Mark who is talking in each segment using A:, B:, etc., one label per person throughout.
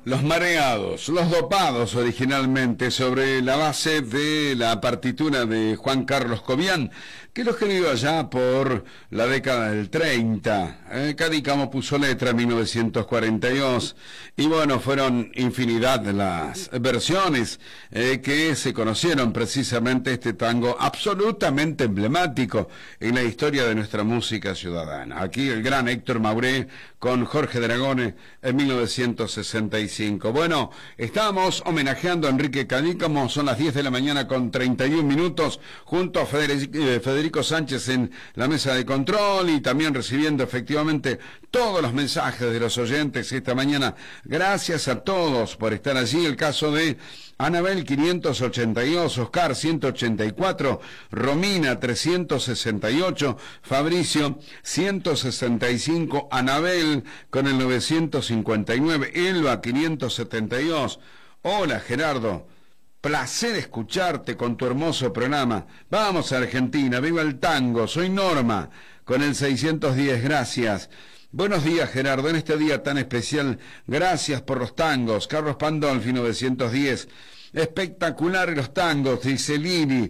A: Los Mareados, Los Dopados originalmente, sobre la base de la partitura de Juan Carlos Cobian, que lo escribió allá por la década del 30. Cadícamo puso letra en 1942. Y bueno, fueron infinidad de las versiones que se conocieron precisamente este tango absolutamente emblemático en la historia de nuestra música ciudadana. Aquí el gran Héctor Mauré con Jorge Dragone en 1965. Bueno, estamos homenajeando a Enrique Cadícamo, son las 10 de la mañana con 31 minutos, junto a Federico Sánchez en la mesa de control y también recibiendo efectivamente todos los mensajes de los oyentes esta mañana. Gracias a todos por estar allí. El caso de Anabel 582, Oscar 184, Romina 368, Fabricio 165, Anabel con el 959, Elba 572. Hola Gerardo, placer escucharte con tu hermoso programa. Vamos a Argentina, viva el tango, soy Norma con el 610, gracias. Buenos días Gerardo, en este día tan especial, gracias por los tangos. Carlos Pandolfi 910, espectaculares los tangos, dice Lini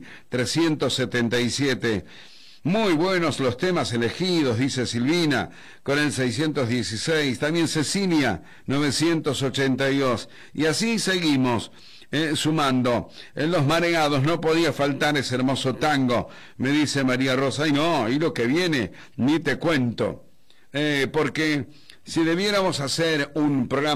A: 377. Muy buenos los temas elegidos, dice Silvina, con el 616. También Cecilia, 982. Y así seguimos, sumando. En Los Mareados no podía faltar ese hermoso tango, me dice María Rosa. Y no, y lo que viene, ni te cuento. Porque si debiéramos hacer un programa